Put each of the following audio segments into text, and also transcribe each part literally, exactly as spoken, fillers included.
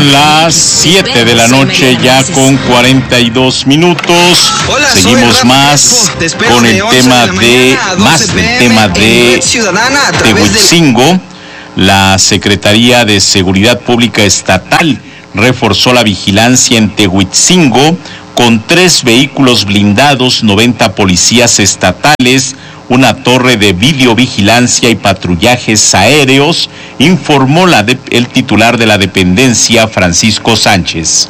Son las siete de la noche ya con cuarenta y dos minutos. Hola, seguimos más con el tema de, más el tema de Tehuitzingo. La Secretaría de Seguridad Pública Estatal reforzó la vigilancia en Tehuitzingo con tres vehículos blindados, noventa policías estatales, una torre de videovigilancia y patrullajes aéreos, informó la de, el titular de la dependencia, Francisco Sánchez.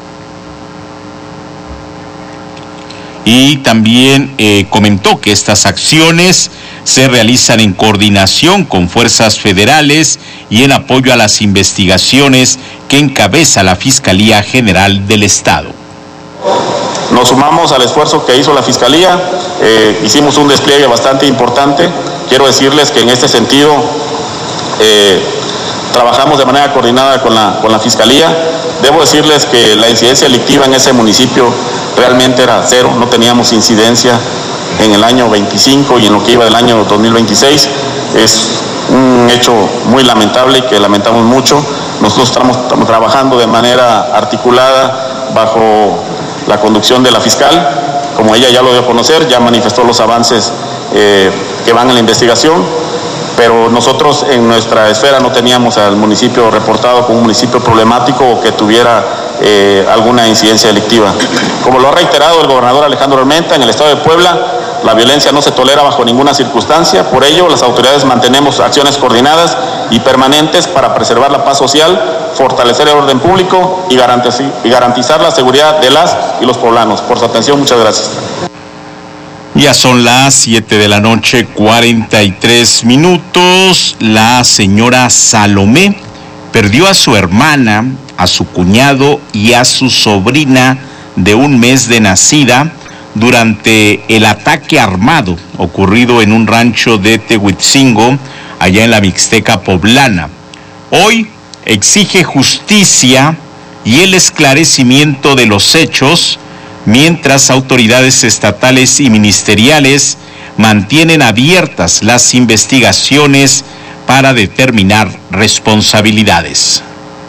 Y también eh, comentó que estas acciones se realizan en coordinación con fuerzas federales y en apoyo a las investigaciones que encabeza la Fiscalía General del Estado. Nos sumamos al esfuerzo que hizo la Fiscalía, eh, hicimos un despliegue bastante importante. Quiero decirles que en este sentido eh, trabajamos de manera coordinada con la, con la Fiscalía. Debo decirles que la incidencia delictiva en ese municipio realmente era cero, no teníamos incidencia en el año veinticinco y en lo que iba del año dos mil veintiséis. Es un hecho muy lamentable y que lamentamos mucho. Nosotros estamos, estamos trabajando de manera articulada bajo la conducción de la fiscal, como ella ya lo dio a conocer, ya manifestó los avances eh, que van en la investigación, pero nosotros en nuestra esfera no teníamos al municipio reportado como un municipio problemático o que tuviera eh, alguna incidencia delictiva. Como lo ha reiterado el gobernador Alejandro Armenta, en el estado de Puebla la violencia no se tolera bajo ninguna circunstancia. Por ello, las autoridades mantenemos acciones coordinadas y permanentes para preservar la paz social, fortalecer el orden público y garantizar la seguridad de las y los poblanos. Por su atención, muchas gracias. Ya son las siete de la noche, cuarenta y tres minutos. La señora Salomé perdió a su hermana, a su cuñado y a su sobrina de un mes de nacida durante el ataque armado ocurrido en un rancho de Tehuitzingo, allá en la Mixteca poblana. Hoy exige justicia y el esclarecimiento de los hechos, mientras autoridades estatales y ministeriales mantienen abiertas las investigaciones para determinar responsabilidades.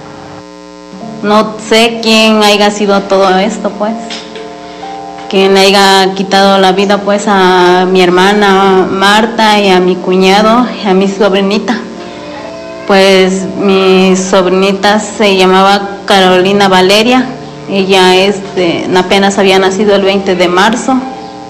No sé quién haya sido todo esto, pues. Quien haya quitado la vida, pues, a mi hermana Marta y a mi cuñado y a mi sobrinita. Pues mi sobrinita se llamaba Carolina Valeria. Ella este, apenas había nacido el veinte de marzo.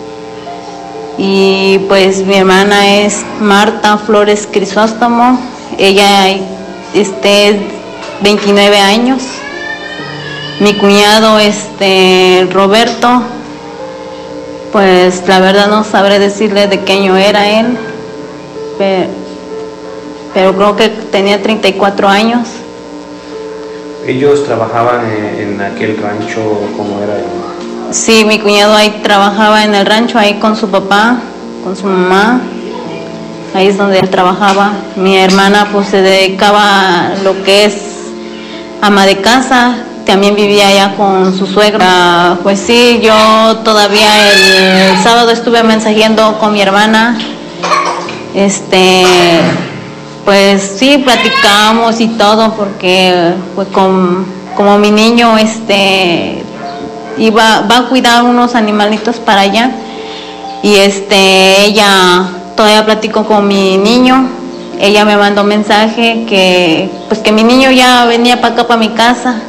Y pues mi hermana es Marta Flores Crisóstomo. Ella este, veintinueve años. Mi cuñado este, Roberto, pues la verdad no sabré decirle de qué año era él, pero, pero creo que tenía treinta y cuatro años. ¿Ellos trabajaban en, en aquel rancho? ¿Cómo era? Sí, mi cuñado ahí trabajaba en el rancho, ahí con su papá, con su mamá. Ahí es donde él trabajaba. Mi hermana pues se dedicaba a lo que es ama de casa. También vivía allá con su suegra. Pues sí, yo todavía el, el sábado estuve mensajeando con mi hermana. Este... Pues sí, platicamos y todo, porque pues con, como mi niño este iba va a cuidar unos animalitos para allá, y este ella todavía platicó con mi niño. Ella me mandó mensaje que pues que mi niño ya venía para acá, para mi casa.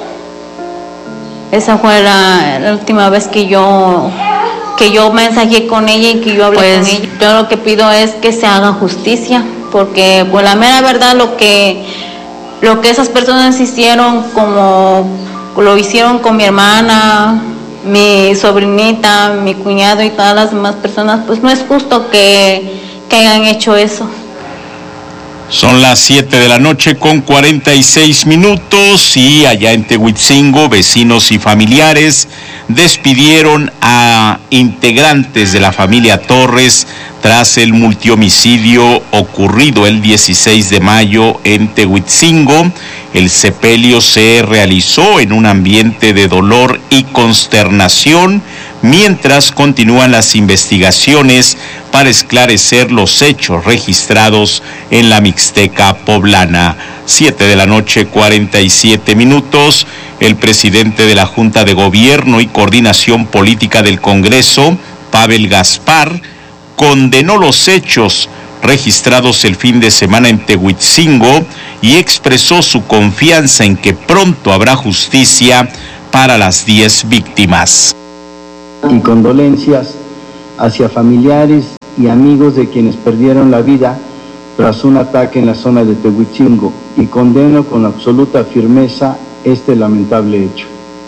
Esa fue la, la última vez que yo que yo mensajé con ella y que yo hablé pues, con ella. Yo lo que pido es que se haga justicia, porque pues la mera verdad lo que lo que esas personas hicieron, como lo hicieron con mi hermana, mi sobrinita, mi cuñado y todas las demás personas, pues no es justo que, que hayan hecho eso. Son las siete de la noche con cuarenta y seis minutos y allá en Tehuitzingo, vecinos y familiares despidieron a integrantes de la familia Torres tras el multihomicidio ocurrido el dieciséis de mayo en Tehuitzingo. El sepelio se realizó en un ambiente de dolor y consternación, mientras continúan las investigaciones para esclarecer los hechos registrados en la Mixteca poblana. Siete de la noche, cuarenta y siete minutos. El presidente de la Junta de Gobierno y Coordinación Política del Congreso, Pavel Gaspar, condenó los hechos registrados el fin de semana en Tehuitzingo y expresó su confianza en que pronto habrá justicia para las diez víctimas. Y condolencias hacia familiares y amigos de quienes perdieron la vida tras un ataque en la zona de Tehuitzingo, y condeno con absoluta firmeza este lamentable hecho.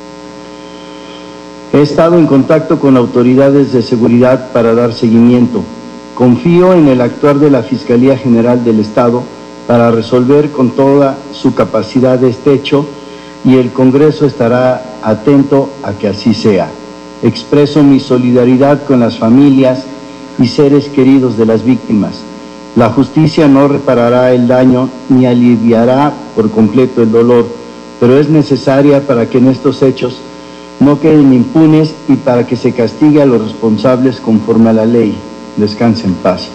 He estado en contacto con autoridades de seguridad para dar seguimiento. Confío en el actuar de la Fiscalía General del Estado para resolver con toda su capacidad este hecho, y el Congreso estará atento a que así sea. Expreso mi solidaridad con las familias y seres queridos de las víctimas. La justicia no reparará el daño ni aliviará por completo el dolor, pero es necesaria para que en estos hechos no queden impunes y para que se castigue a los responsables conforme a la ley. Descanse en paz.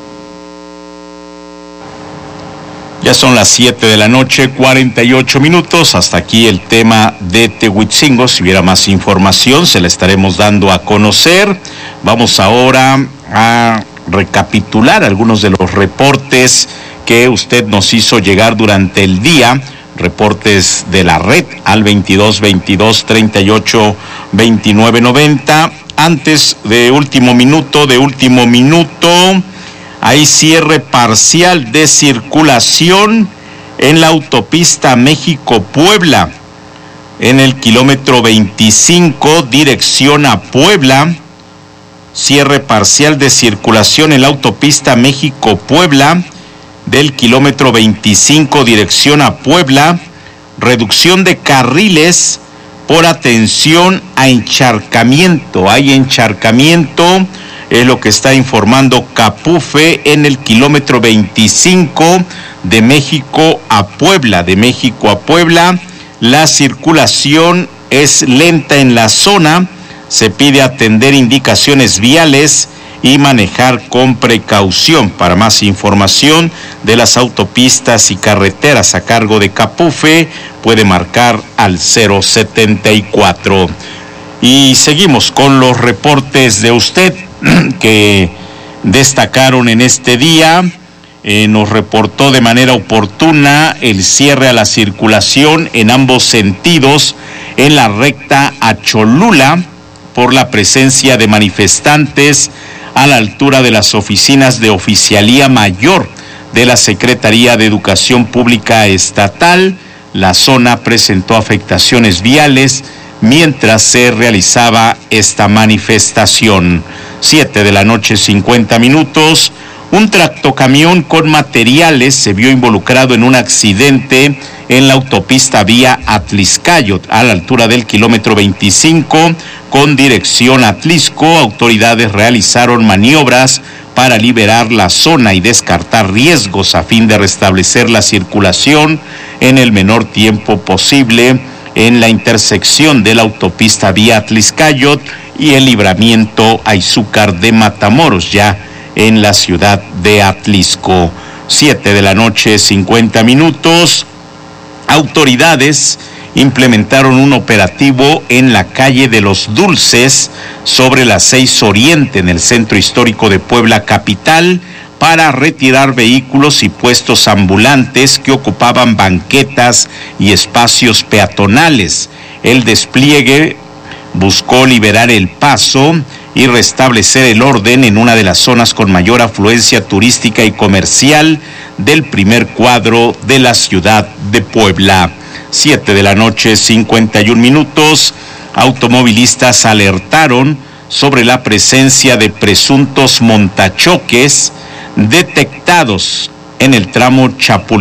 Ya son las siete de la noche, cuarenta y ocho minutos. Hasta aquí el tema de Tehuitzingo. Si hubiera más información, se la estaremos dando a conocer. Vamos ahora a recapitular algunos de los reportes que usted nos hizo llegar durante el día. Reportes de la red al veintidós veintidós treinta y ocho veintinueve noventa. Antes de último minuto, de último minuto, hay cierre parcial de circulación en la autopista México-Puebla, en el kilómetro veinticinco, dirección a Puebla. Cierre parcial de circulación en la autopista México-Puebla, del kilómetro veinticinco, dirección a Puebla. Reducción de carriles por atención a encharcamiento. Hay encharcamiento, es lo que está informando Capufe, en el kilómetro veinticinco de México a Puebla. De México a Puebla, la circulación es lenta en la zona. Se pide atender indicaciones viales y manejar con precaución. Para más información de las autopistas y carreteras a cargo de Capufe, puede marcar al cero setenta y cuatro. Y seguimos con los reportes de usted que destacaron en este día. Eh, nos reportó de manera oportuna el cierre a la circulación en ambos sentidos en la recta a Cholula por la presencia de manifestantes a la altura de las oficinas de Oficialía Mayor de la Secretaría de Educación Pública Estatal. La zona presentó afectaciones viales mientras se realizaba esta manifestación. Siete de la noche, cincuenta minutos. Un tractocamión con materiales se vio involucrado en un accidente en la autopista vía Atliscayot, a la altura del kilómetro veinticinco, con dirección a Atlisco. Autoridades realizaron maniobras para liberar la zona y descartar riesgos a fin de restablecer la circulación en el menor tiempo posible en la intersección de la autopista vía Atliscayot y el libramiento a Izúcar de Matamoros, ya en la ciudad de Atlisco. Siete de la noche, cincuenta minutos. Autoridades implementaron un operativo en la calle de los Dulces, sobre la seis Oriente, en el centro histórico de Puebla capital, para retirar vehículos y puestos ambulantes que ocupaban banquetas y espacios peatonales. El despliegue buscó liberar el paso y restablecer el orden en una de las zonas con mayor afluencia turística y comercial del primer cuadro de la ciudad de Puebla. Siete de la noche, cincuenta y un minutos. Automovilistas alertaron sobre la presencia de presuntos montachoques detectados en el tramo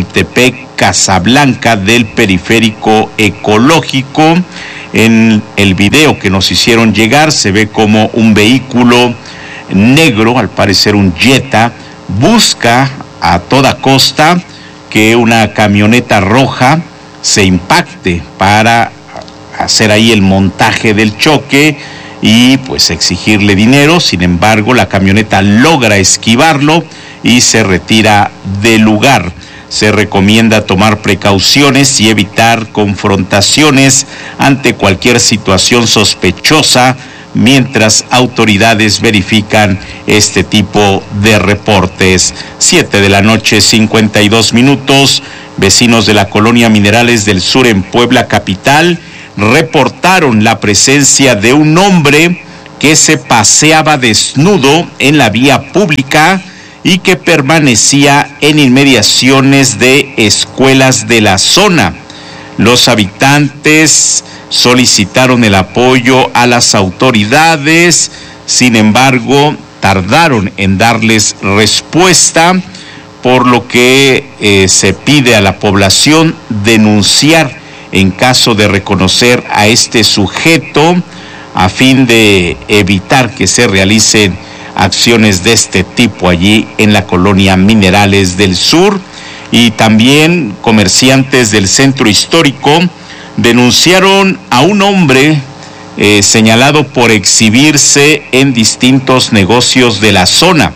Chapultepec-Casablanca del periférico ecológico. En el video que nos hicieron llegar se ve como un vehículo negro, al parecer un Jetta, busca a toda costa que una camioneta roja se impacte para hacer ahí el montaje del choque. y pues exigirle dinero. Sin embargo, la camioneta logra esquivarlo y se retira del lugar. Se recomienda tomar precauciones y evitar confrontaciones ante cualquier situación sospechosa mientras autoridades verifican este tipo de reportes. Siete de la noche, cincuenta y dos minutos. Vecinos de la colonia Minerales del Sur en Puebla capital reportaron la presencia de un hombre que se paseaba desnudo en la vía pública y que permanecía en inmediaciones de escuelas de la zona. Los habitantes solicitaron el apoyo a las autoridades, sin embargo, tardaron en darles respuesta, por lo que eh, se pide a la población denunciar en caso de reconocer a este sujeto, a fin de evitar que se realicen acciones de este tipo allí en la colonia Minerales del Sur. Y también comerciantes del centro histórico denunciaron a un hombre eh, señalado por exhibirse en distintos negocios de la zona.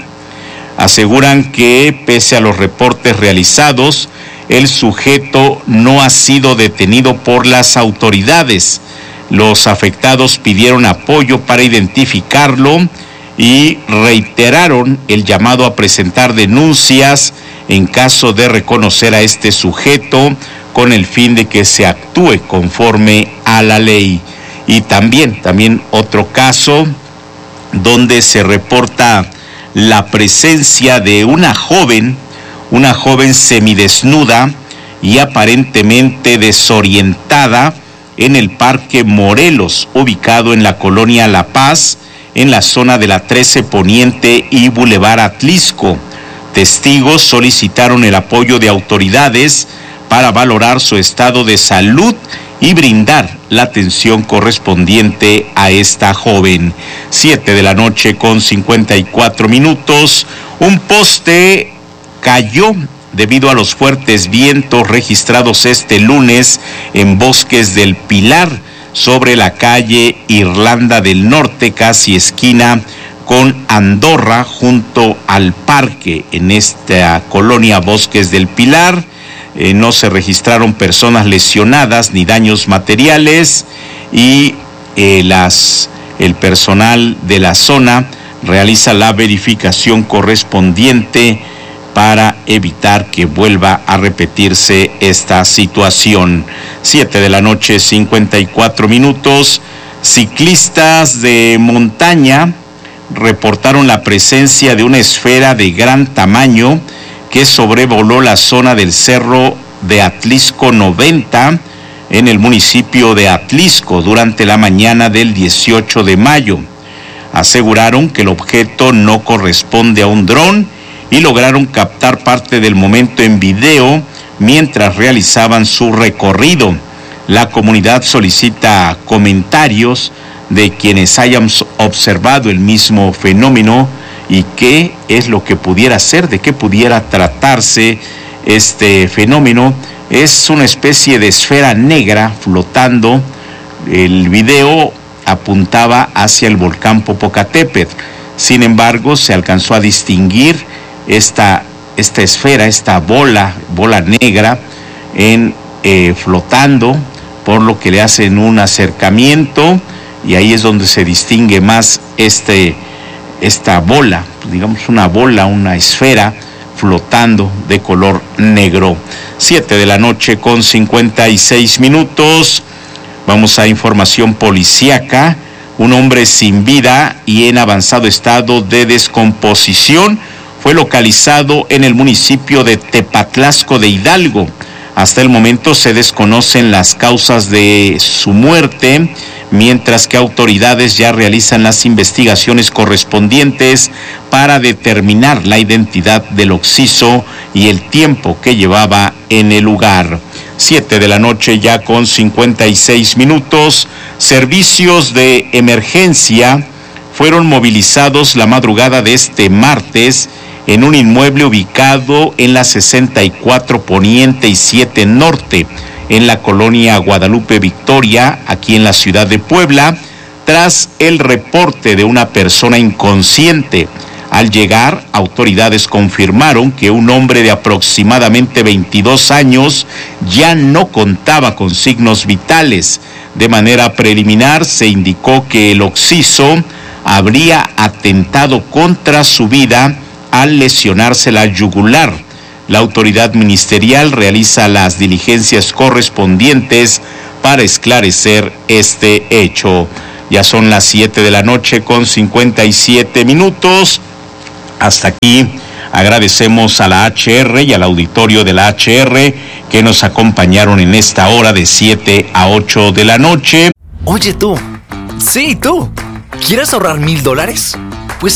Aseguran que pese a los reportes realizados, el sujeto no ha sido detenido por las autoridades. Los afectados pidieron apoyo para identificarlo y reiteraron el llamado a presentar denuncias en caso de reconocer a este sujeto, con el fin de que se actúe conforme a la ley. Y también, también otro caso donde se reporta la presencia de una joven, una joven semidesnuda y aparentemente desorientada en el Parque Morelos, ubicado en la colonia La Paz, en la zona de la trece Poniente y Boulevard Atlisco. Testigos solicitaron el apoyo de autoridades para valorar su estado de salud y brindar la atención correspondiente a esta joven. Siete de la noche con cincuenta y cuatro minutos. Un poste cayó debido a los fuertes vientos registrados este lunes en Bosques del Pilar, sobre la calle Irlanda del Norte, casi esquina con Andorra, junto al parque. En esta colonia Bosques del Pilar eh, no se registraron personas lesionadas ni daños materiales, y eh, las, el personal de la zona realiza la verificación correspondiente para evitar que vuelva a repetirse esta situación. Siete de la noche, cincuenta y cuatro minutos. Ciclistas de montaña reportaron la presencia de una esfera de gran tamaño que sobrevoló la zona del Cerro de Atlisco noventa en el municipio de Atlisco durante la mañana del dieciocho de mayo. Aseguraron que el objeto no corresponde a un dron y lograron captar parte del momento en video mientras realizaban su recorrido. La comunidad solicita comentarios de quienes hayan observado el mismo fenómeno y qué es lo que pudiera ser, de qué pudiera tratarse este fenómeno. Es una especie de esfera negra flotando. El video apuntaba hacia el volcán Popocatépetl. Sin embargo, se alcanzó a distinguir esta, esta esfera, esta bola, bola negra en eh, flotando, por lo que le hacen un acercamiento, y ahí es donde se distingue más este, esta bola, digamos una bola, una esfera flotando de color negro. Siete de la noche con cincuenta y seis minutos. Vamos a información policíaca. Un hombre sin vida y en avanzado estado de descomposición fue localizado en el municipio de Tepatlasco de Hidalgo. Hasta el momento se desconocen las causas de su muerte, mientras que autoridades ya realizan las investigaciones correspondientes para determinar la identidad del occiso y el tiempo que llevaba en el lugar. Siete de la noche ya con cincuenta y seis minutos. Servicios de emergencia fueron movilizados la madrugada de este martes en un inmueble ubicado en la sesenta y cuatro Poniente y siete Norte, en la colonia Guadalupe Victoria, aquí en la ciudad de Puebla, tras el reporte de una persona inconsciente. Al llegar, autoridades confirmaron que un hombre de aproximadamente veintidós años ya no contaba con signos vitales. De manera preliminar se indicó que el occiso habría atentado contra su vida al lesionarse la yugular. La autoridad ministerial realiza las diligencias correspondientes para esclarecer este hecho. Ya son las siete de la noche con cincuenta y siete minutos. Hasta aquí agradecemos a la H R y al auditorio de la H R que nos acompañaron en esta hora de siete a ocho de la noche. Oye tú, sí tú, ¿quieres ahorrar mil dólares?